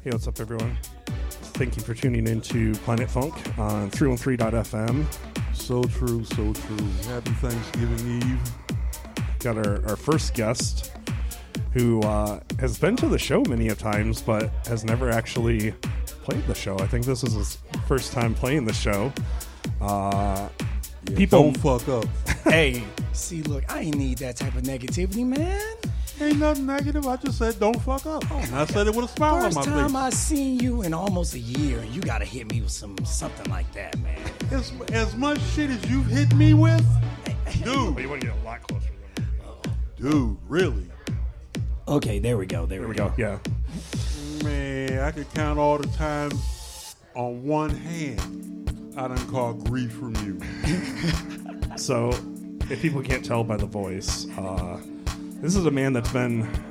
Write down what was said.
Hey, what's up, everyone? Thank you for tuning in to Planet Funk on 313.fm. So true, so true. Happy Thanksgiving Eve. Got our first guest who has been to the show many a times, but has never actually played the show. I think this is his first time playing the show. People don't fuck up. Hey, see, look, I ain't need that type of negativity, man. Ain't nothing negative. I just said don't fuck up. And I said it with a smile on my First face. time I seen you in almost a year, and you gotta hit me with something like that, man. As much shit as you've hit me with, But dude, you want to get a lot closer than dude, really. Okay, there we go. There we go. Yeah. Man, I could count all the times on one hand I done caught grief from you. So, if people can't tell by the voice, this is a man that's been